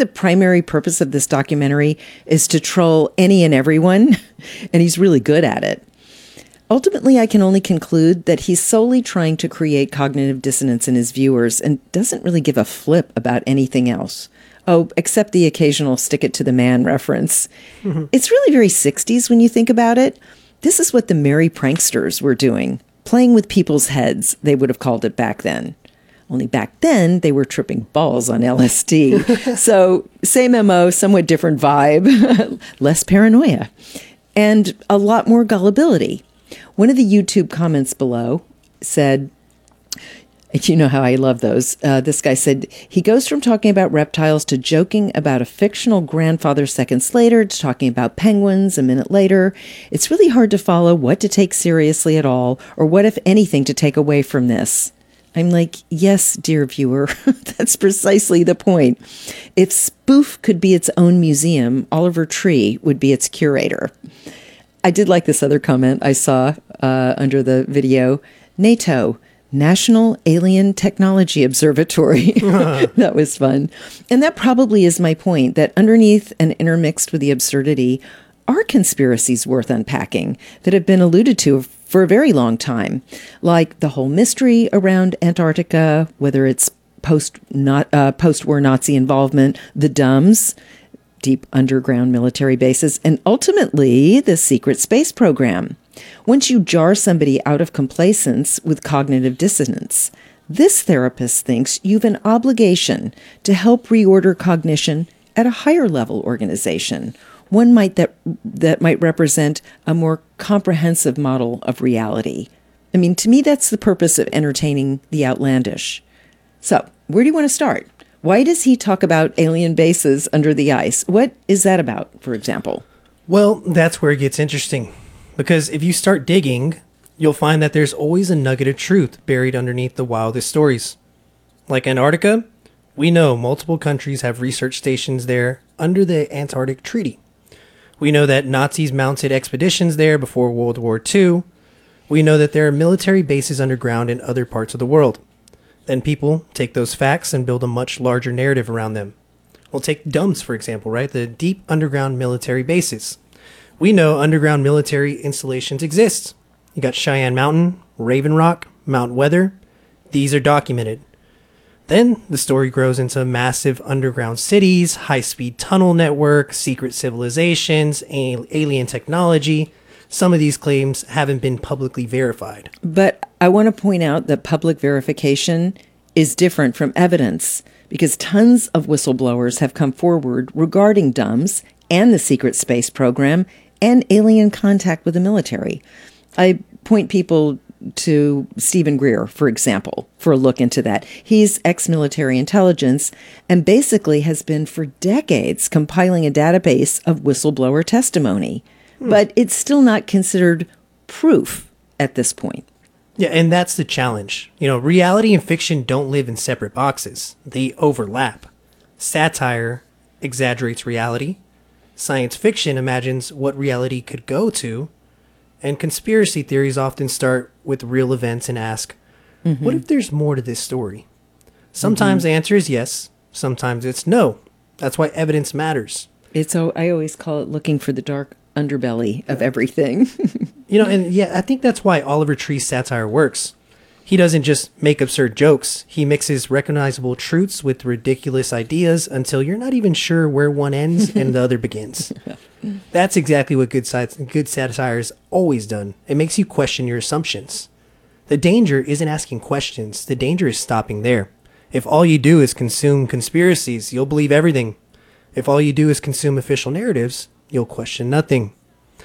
the primary purpose of this documentary is to troll any and everyone, and he's really good at it. Ultimately, I can only conclude that he's solely trying to create cognitive dissonance in his viewers and doesn't really give a flip about anything else. Oh, except the occasional stick it to the man reference. Mm-hmm. It's really very 60s when you think about it. This is what the merry pranksters were doing, playing with people's heads, they would have called it back then. Only back then, they were tripping balls on LSD. So same MO, somewhat different vibe, less paranoia, and a lot more gullibility. One of the YouTube comments below said, you know how I love those. This guy said, he goes from talking about reptiles to joking about a fictional grandfather seconds later to talking about penguins a minute later. It's really hard to follow what to take seriously at all, or what, if anything, to take away from this. I'm like, yes, dear viewer, that's precisely the point. If spoof could be its own museum, Oliver Tree would be its curator. I did like this other comment I saw under the video. NATO, National Alien Technology Observatory. That was fun. And that probably is my point, that underneath and intermixed with the absurdity are conspiracies worth unpacking that have been alluded to for a very long time, like the whole mystery around Antarctica, whether it's post-war Nazi involvement, the DUMBs, deep underground military bases, and ultimately the secret space program. Once you jar somebody out of complacence with cognitive dissonance, this therapist thinks you've an obligation to help reorder cognition at a higher level organization, one that might represent a more comprehensive model of reality. I mean, to me, that's the purpose of entertaining the outlandish. So, where do you want to start? Why does he talk about alien bases under the ice? What is that about, for example? Well, that's where it gets interesting. Because if you start digging, you'll find that there's always a nugget of truth buried underneath the wildest stories. Like Antarctica, we know multiple countries have research stations there under the Antarctic Treaty. We know that Nazis mounted expeditions there before World War II. We know that there are military bases underground in other parts of the world. Then people take those facts and build a much larger narrative around them. We'll take DUMBs, for example, right? The deep underground military bases. We know underground military installations exist. You got Cheyenne Mountain, Raven Rock, Mount Weather. These are documented. Then the story grows into massive underground cities, high-speed tunnel network, secret civilizations, alien technology. Some of these claims haven't been publicly verified. But I want to point out that public verification is different from evidence, because tons of whistleblowers have come forward regarding DUMBs and the secret space program and alien contact with the military. I point people to Stephen Greer, for example, for a look into that. He's ex-military intelligence and basically has been for decades compiling a database of whistleblower testimony. But it's still not considered proof at this point. Yeah, and that's the challenge. You know, reality and fiction don't live in separate boxes. They overlap. Satire exaggerates reality. Science fiction imagines what reality could go to. And conspiracy theories often start with real events and ask, what if there's more to this story? Sometimes the answer is yes. Sometimes it's no. That's why evidence matters. I always call it looking for the dark underbelly of everything. You know, and yeah, I think that's why Oliver Tree's satire works. He doesn't just make absurd jokes. He mixes recognizable truths with ridiculous ideas until you're not even sure where one ends and the other begins. That's exactly what good satire has always done. It makes you question your assumptions. The danger isn't asking questions. The danger is stopping there. If all you do is consume conspiracies, you'll believe everything. If all you do is consume official narratives, you'll question nothing.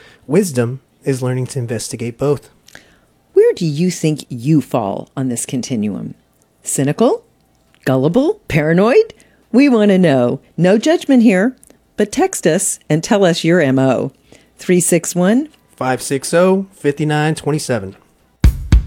Wisdom is learning to investigate both. Where do you think you fall on this continuum? Cynical? Gullible? Paranoid? We want to know. No judgment here, but text us and tell us your MO. 361 560-5927.